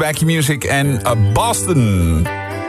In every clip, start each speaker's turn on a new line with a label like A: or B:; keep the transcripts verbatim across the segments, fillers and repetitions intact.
A: Back Music en uh, Boston.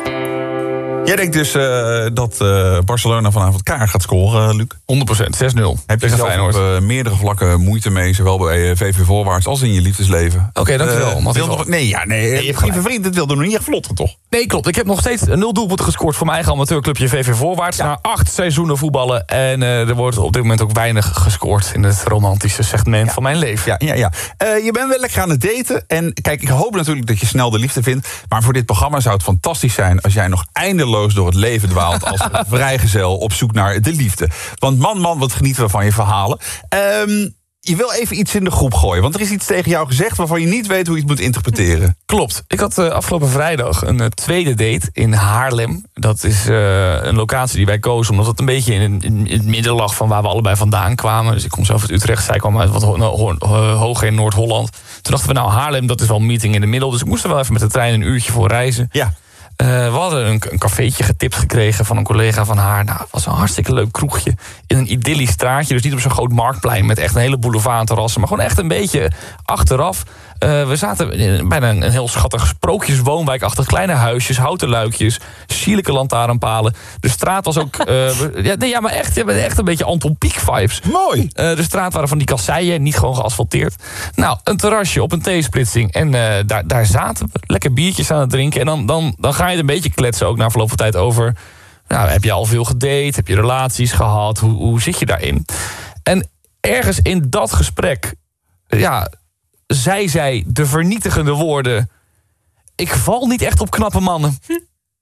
A: Jij denkt dus uh, dat uh, Barcelona vanavond kaart gaat scoren, uh, Luc?
B: honderd procent, zes nul.
A: Heb je zelf op uh, meerdere vlakken moeite mee, zowel bij uh, V V voorwaarts als in je liefdesleven?
B: Oké, okay, dankjewel. Uh,
A: wil nog, nee, ja, nee, nee je lieve vriend, dit wilde nog niet echt vlotten, toch?
B: Nee, klopt. Ik heb nog steeds nul doelpunten gescoord voor mijn eigen amateurclubje V V voorwaarts. Ja. Na acht seizoenen voetballen. En uh, er wordt op dit moment ook weinig gescoord in het romantische segment ja. van mijn leven.
A: Ja, ja, ja. Uh, je bent wel lekker aan het daten. En kijk, ik hoop natuurlijk dat je snel de liefde vindt. Maar voor dit programma zou het fantastisch zijn als jij nog eindeloos door het leven dwaalt als vrijgezel op zoek naar de liefde. Want man, man, wat genieten we van je verhalen. Um, je wil even iets in de groep gooien, want er is iets tegen jou gezegd waarvan je niet weet hoe je het moet interpreteren.
B: Klopt. Ik had uh, afgelopen vrijdag een uh, tweede date in Haarlem. Dat is uh, een locatie die wij kozen omdat het een beetje in, in, in het midden lag van waar we allebei vandaan kwamen. Dus ik kom zelf uit Utrecht, zij kwam uit wat ho- ho- ho- hoger in Noord-Holland. Toen dachten we, nou, Haarlem, dat is wel een meeting in de middel. Dus ik moest er wel even met de trein een uurtje voor reizen.
A: Ja.
B: Uh, we hadden een, een cafeetje getipt gekregen van een collega van haar. Nou, het was een hartstikke leuk kroegje in een idyllisch straatje. Dus niet op zo'n groot marktplein met echt een hele boulevard aan terrassen. Maar gewoon echt een beetje achteraf. Uh, we zaten in bijna een, een heel schattig sprookjeswoonwijkachtig. Kleine huisjes, houten luikjes, sierlijke lantaarnpalen. De straat was ook... Uh, ja, nee, ja, maar echt, ja, echt een beetje Anton Pieck vibes.
A: Mooi.
B: Uh, de straat waren van die kasseien, niet gewoon geasfalteerd. Nou, een terrasje op een theesplitsing. En uh, daar, daar zaten we lekker biertjes aan het drinken. En dan, dan, dan ga je het een beetje kletsen ook na verloop van tijd over... Nou, heb je al veel gedate? Heb je relaties gehad? Hoe, hoe zit je daarin? En ergens in dat gesprek... ja, zei zij de vernietigende woorden... ik val niet echt op knappe mannen.
A: Hm.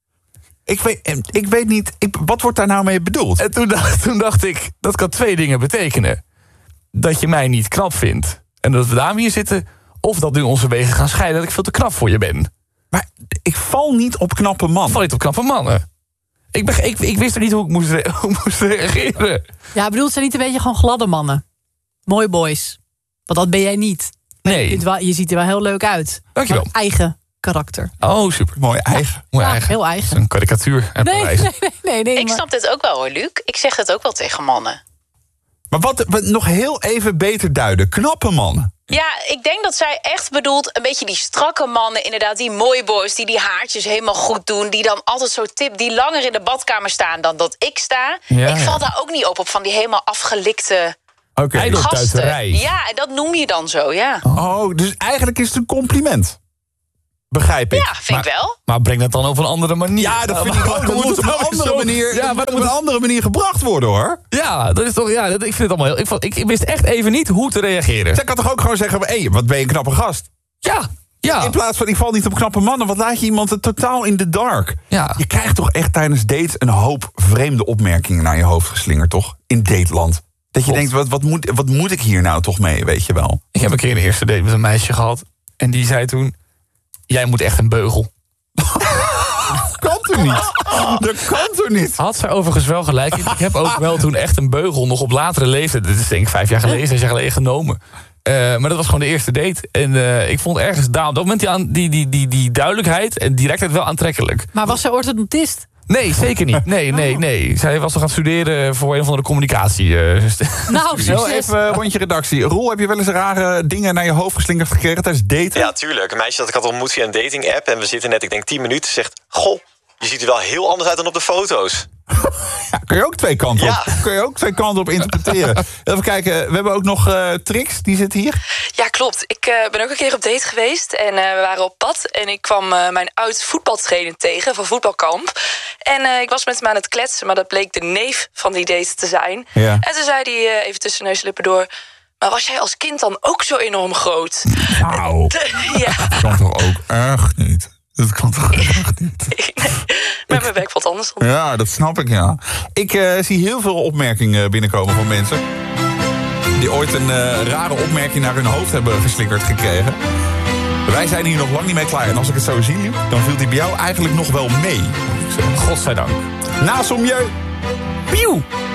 A: Ik weet, ik weet niet, ik, wat wordt daar nou mee bedoeld?
B: En toen dacht, toen dacht ik, dat kan twee dingen betekenen. Dat je mij niet knap vindt. En dat we daarom hier zitten. Of dat nu onze wegen gaan scheiden. Dat ik veel te knap voor je ben.
A: Maar ik val niet op knappe mannen.
B: Ik val niet op knappe mannen. Ik, ben, ik, ik wist er niet hoe ik moest, re- hoe ik moest reageren.
C: Ja, bedoelt ze niet een beetje gewoon gladde mannen? Mooi boys. Want dat ben jij niet.
B: Nee.
C: Je, je ziet er wel heel leuk uit.
B: Dankjewel.
C: Eigen karakter.
B: Oh, super.
A: Mooi eigen.
C: Ja,
B: Mooi
C: ja,
B: eigen.
C: heel eigen.
B: Een karikatuur. En
C: nee, nee, nee, nee, nee.
D: Ik
C: maar...
D: snap dit ook wel hoor, Luc. Ik zeg het ook wel tegen mannen.
A: Maar wat, wat nog heel even beter duiden. Knappe mannen.
D: Ja, ik denk dat zij echt bedoelt een beetje die strakke mannen. Inderdaad, die mooie boys die die haartjes helemaal goed doen. Die dan altijd zo tip, die langer in de badkamer staan dan dat ik sta.
B: Ja,
D: ik val
B: ja.
D: daar ook niet op, op van die helemaal afgelikte
A: Oké.
D: gasten.
B: Ijdeltuiterij.
D: Ja, en dat noem je dan zo, ja.
A: Oh, dus eigenlijk is het een compliment. Begrijp ik.
D: Ja, vind
B: Maar-
D: ik wel.
B: Maar breng dat dan op een andere manier.
A: Ja, dat vind ik ook. Dat moet op een andere manier,
B: Ja,
A: dat
B: maar
A: moet op een andere manier gebracht worden, hoor.
B: Ja, dat is toch. Ja, dat, ik vind het allemaal heel. Ik, vond- ik, ik wist echt even niet hoe te reageren.
A: Zij kan toch ook gewoon zeggen, hé, hey, wat ben je een knappe gast.
B: Ja, ja.
A: In plaats van, ik val niet op knappe mannen, wat laat je iemand het totaal in the dark.
B: Ja.
A: Je krijgt toch echt tijdens dates een hoop vreemde opmerkingen naar je hoofd geslingerd, toch? In dateland. Dat je
B: Klopt.
A: denkt, wat, wat, moet, wat moet ik hier nou toch mee, weet je wel?
B: Ik heb een keer een eerste date met een meisje gehad. En die zei toen: jij moet echt een beugel.
A: Kan toch niet? Dat kan toch niet?
B: Had zij overigens wel gelijk. Ik heb ook wel toen echt een beugel nog op latere leeftijd. Dit is denk ik vijf jaar geleden, zes jaar geleden genomen. Uh, maar dat was gewoon de eerste date. En uh, ik vond ergens daar op dat moment die, aan, die, die, die, die duidelijkheid en directheid wel aantrekkelijk.
C: Maar was zij orthodontist?
B: Nee, zeker niet. Nee, nee, nee. Zij was nog aan het studeren voor een of andere communicatie. Uh,
C: Nou,
A: Zo
C: succes.
A: even een rondje redactie. Roel, heb je wel eens rare dingen naar je hoofd geslingerd gekregen tijdens daten?
E: Ja, tuurlijk. Een meisje dat ik had ontmoet via een dating-app. En we zitten net, ik denk, tien minuten. Zegt, goh, je ziet er wel heel anders uit dan op de foto's.
A: Ja, kun je ook twee kanten
E: Ja.
A: op, kun je ook twee kanten op interpreteren. Even kijken, we hebben ook nog uh, Trix, die zit hier.
F: Ja, klopt. Ik uh, ben ook een keer op date geweest en uh, we waren op pad. En ik kwam uh, mijn oud voetbaltrainer tegen van voetbalkamp. En uh, ik was met hem aan het kletsen, maar dat bleek de neef van die date te zijn.
A: Ja.
F: En toen zei hij uh, even tussen neus en lippen door: maar was jij als kind dan ook zo enorm groot?
A: Nou,
F: Ja,
A: dat kan toch ook echt niet? Dat kan toch echt niet?
F: nee, met mijn werk valt anders dan.
A: Ja, dat snap ik, ja. Ik uh, zie heel veel opmerkingen binnenkomen van mensen die ooit een uh, rare opmerking naar hun hoofd hebben geslingerd gekregen. Wij zijn hier nog lang niet mee klaar. En als ik het zo zie, Luc, dan viel die bij jou eigenlijk nog wel mee.
B: Godzijdank.
A: Naast om je...
B: Pieuw!